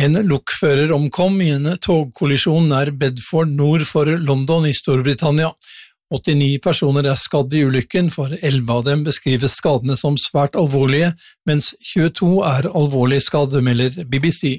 En lokfører omkom i en togkollisjon nær Bedford nord for London i Storbritannia. 89 personer skadd i ulykken, for 11 av dem beskriver skadene som svært alvorlige, mens 22 alvorlig skadd, melder BBC.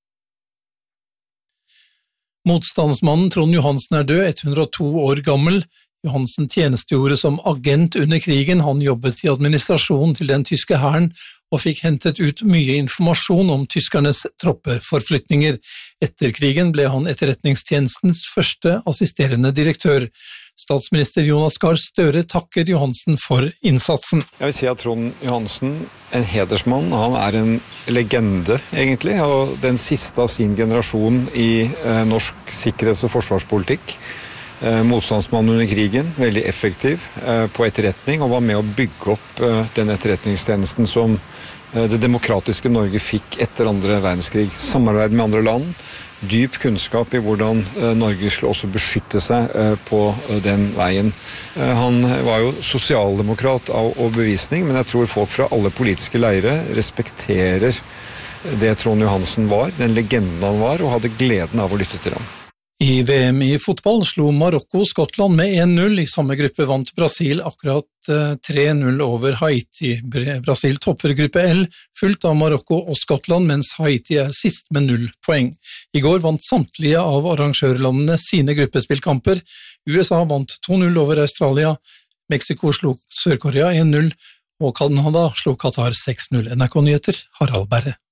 Motstandsmannen Trond Johansen død, 102 år gammel. Johansen tjenestegjorde som agent under krigen. Han jobbet i administrasjonen til den tyske hæren og fikk hentet ut mye informasjon om tyskernes troppeforflytninger. Etter krigen ble han etterretningstjenestens første assisterende direktør. Statsminister Jonas Gahr Støre takker Johansen for innsatsen. Jeg vil si at Trond Johansen, en hedersmann, han en legende egentlig, og den siste av sin generasjon i norsk sikkerhets- og forsvarspolitikk. Motstandsmann under krigen, veldig effektiv på etterretning, og var med å bygge opp den etterretningstjenesten som det demokratiske Norge fikk etter andre verdenskrig. Samarbeid med andre land, dyp kunnskap i hvordan Norge skulle også beskytte seg på den veien. Han var jo sosialdemokrat av overbevisning, men jeg tror folk fra alle politiske leire respekterer det Trond Johansen var, den legenden han var, og hadde gleden av å lytte til ham. I VM i fotball slo Marokko Skottland med 1-0. I samme gruppe vant Brasil akkurat 3-0 over Haiti. Brasil topper gruppe L, fulgt av Marokko og Skottland, mens Haiti sist med 0 poeng. I går vant samtlige av arrangørlandene sine gruppespillkamper. USA vant 2-0 over Australia, Mexico slo Sør-Korea 1-0, og Canada slo Qatar 6-0. NRK Nyheter, Harald Berre.